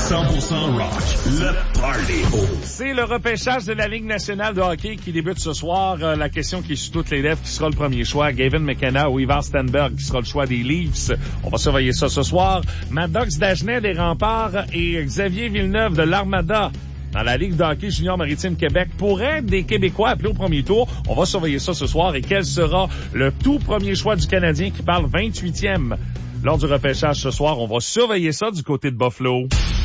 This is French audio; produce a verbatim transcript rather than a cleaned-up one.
cent pour cent rock, le party. C'est le repêchage de la Ligue nationale de hockey qui débute ce soir. Euh, la question qui est sur toutes les lèvres, qui sera le premier choix, Gavin McKenna ou Ivar Stenberg, qui sera le choix des Leafs. On va surveiller ça ce soir. Maddox Dagenet des Remparts et Xavier Villeneuve de l'Armada dans la Ligue de hockey junior maritime Québec pourraient être des Québécois appelés au premier tour. On va surveiller ça ce soir. Et quel sera le tout premier choix du Canadien qui parle vingt-huitième lors du repêchage ce soir? On va surveiller ça du côté de Buffalo.